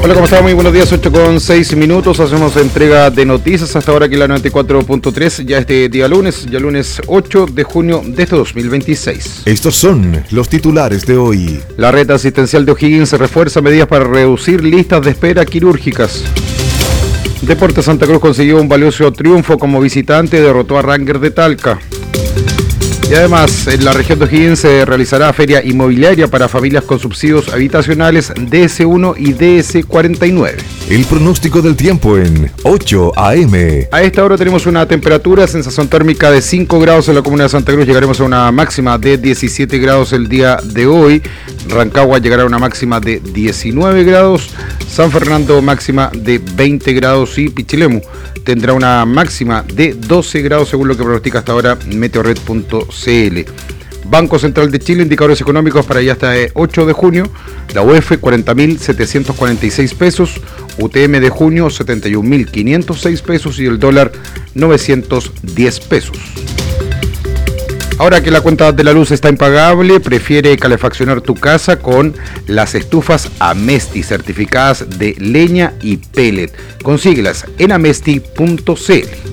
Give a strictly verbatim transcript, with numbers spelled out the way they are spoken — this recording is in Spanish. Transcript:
Hola, ¿cómo están? Muy buenos días, ocho con seis minutos. Hacemos entrega de noticias hasta ahora aquí en la noventa y cuatro punto tres. Ya este día lunes, ya lunes ocho de junio de este dos mil veintiséis. Estos son los titulares de hoy. La red asistencial de O'Higgins refuerza medidas para reducir listas de espera quirúrgicas. Deportes Santa Cruz consiguió un valioso triunfo como visitante, derrotó a Rangers de Talca. Y además, en la región de O'Higgins se realizará feria inmobiliaria para familias con subsidios habitacionales D S uno y D S cuarenta y nueve. El pronóstico del tiempo en ocho a eme. A esta hora tenemos una temperatura, sensación térmica de cinco grados en la comuna de Santa Cruz. Llegaremos a una máxima de diecisiete grados el día de hoy. Rancagua llegará a una máxima de diecinueve grados. San Fernando máxima de veinte grados y Pichilemu tendrá una máxima de doce grados según lo que pronostica hasta ahora meteorred punto c l. Banco Central de Chile, indicadores económicos para ya hasta ocho de junio. La U E F cuarenta mil setecientos cuarenta y seis pesos, U T M de junio setenta y un mil quinientos seis pesos y el dólar novecientos diez pesos. Ahora que la cuenta de la luz está impagable, prefiere calefaccionar tu casa con las estufas Amesti, certificadas de leña y pellet. Consíguelas en amesti punto c l.